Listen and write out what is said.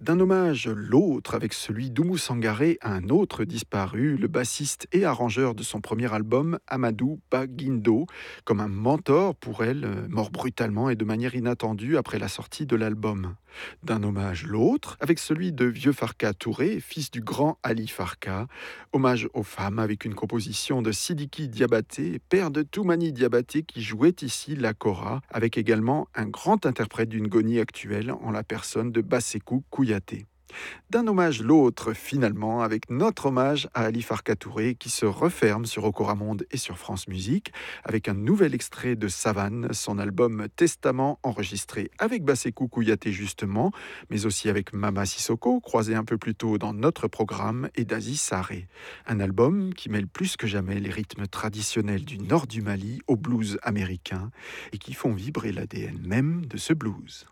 D'un hommage l'autre avec celui d'Oumou Sangaré à un autre disparu, le bassiste et arrangeur de son premier album, Amadou Baguindo, comme un mentor pour elle, mort brutalement et de manière inattendue après la sortie de l'album. D'un hommage l'autre avec celui de Vieux Farka Touré, fils du grand Ali Farka, hommage aux femmes avec une composition de Sidiki Diabaté, père de Toumani Diabaté qui jouait ici la kora, avec également un grand interprète d'une gonie actuelle en la personne de Bassekou Kouyaté. D'un hommage l'autre, finalement, avec notre hommage à Ali Farka Touré qui se referme sur Okora Monde et sur France Musique, avec un nouvel extrait de Savane, son album Testament, enregistré avec Bassekou Kouyaté justement, mais aussi avec Mama Sissoko, croisé un peu plus tôt dans notre programme, et Dazi Saré. Un album qui mêle plus que jamais les rythmes traditionnels du nord du Mali au blues américain et qui font vibrer l'ADN même de ce blues.